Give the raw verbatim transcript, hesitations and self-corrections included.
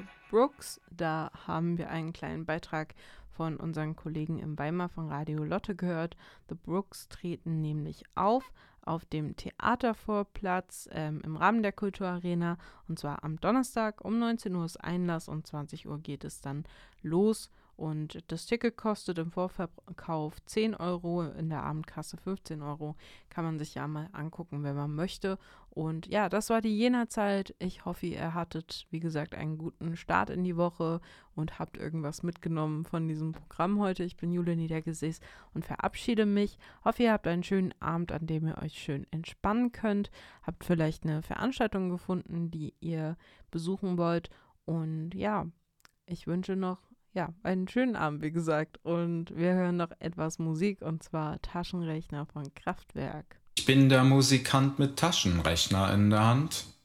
Brooks. Da haben wir einen kleinen Beitrag von unseren Kollegen in Weimar von Radio Lotte gehört. The Brooks treten nämlich auf auf dem Theatervorplatz ähm, im Rahmen der Kulturarena, und zwar am Donnerstag um neunzehn Uhr ist Einlass und zwanzig Uhr geht es dann los. Und das Ticket kostet im Vorverkauf zehn Euro, in der Abendkasse fünfzehn Euro. Kann man sich ja mal angucken, wenn man möchte. Und ja, das war die Jena-Zeit. Ich hoffe, ihr hattet, wie gesagt, einen guten Start in die Woche und habt irgendwas mitgenommen von diesem Programm heute. Ich bin Jule Niedergesäß und verabschiede mich. Hoffe, ihr habt einen schönen Abend, an dem ihr euch schön entspannen könnt. Habt vielleicht eine Veranstaltung gefunden, die ihr besuchen wollt. Und ja, ich wünsche noch Ja, einen schönen Abend, wie gesagt. Und wir hören noch etwas Musik, und zwar Taschenrechner von Kraftwerk. Ich bin der Musikant mit Taschenrechner in der Hand.